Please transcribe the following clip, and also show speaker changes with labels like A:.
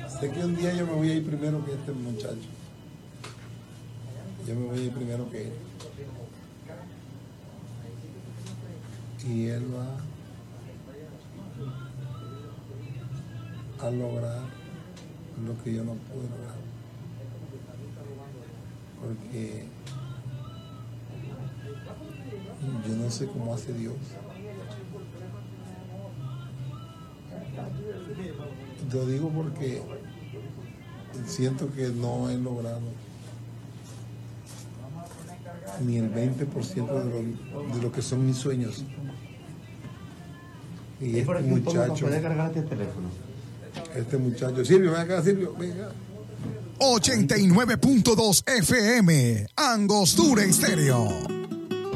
A: Sé que un día yo me voy a ir primero que este muchacho. Yo me voy a ir primero que él. Y él va a lograr lo que yo no pude lograr. Porque yo no sé cómo hace Dios. Lo digo porque siento que no he logrado ni el 20% de lo que son mis sueños. Y este muchacho,
B: ¿puede cargarte el teléfono?
A: Este muchacho, Silvio, ven acá, Silvio, venga.
C: 89.2 FM, Angostura Estéreo.